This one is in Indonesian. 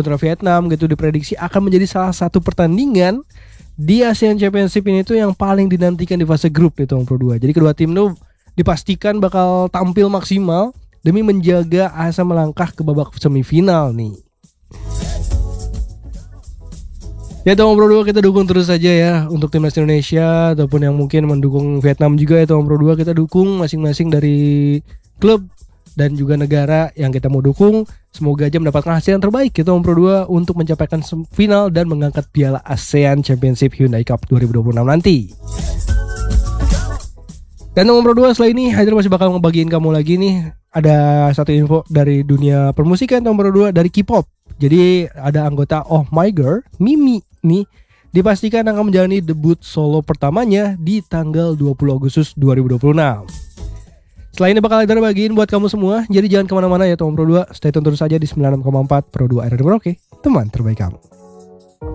kontra Vietnam gitu diprediksi akan menjadi salah satu pertandingan di ASEAN Championship ini tuh yang paling dinantikan di fase grup nih Tom Pro 2. Jadi kedua tim tuh dipastikan bakal tampil maksimal demi menjaga asa melangkah ke babak semifinal nih. Ya Tom Pro 2 kita dukung terus saja ya untuk timnas Indonesia ataupun yang mungkin mendukung Vietnam juga ya Tom Pro 2 kita dukung masing-masing dari klub dan juga negara yang kita mau dukung. Semoga aja mendapatkan hasil yang terbaik ya Tom Pro 2 untuk mencapaikan final dan mengangkat piala ASEAN Championship Hyundai Cup 2026 nanti. Dan Tom Pro 2 setelah ini Haider masih bakal ngebagiin kamu lagi nih. Ada satu info dari dunia permusikan Tom Pro 2 dari K-pop. Jadi ada anggota Oh My Girl, Mimi nih dipastikan akan menjalani debut solo pertamanya di tanggal 20 Agustus 2026. Setelah ini bakal ada bagiin buat kamu semua. Jadi jangan kemana-mana ya Tom Pro 2. Stay tune terus saja di 96,4 Pro 2 RRD Merauke, teman terbaik kamu.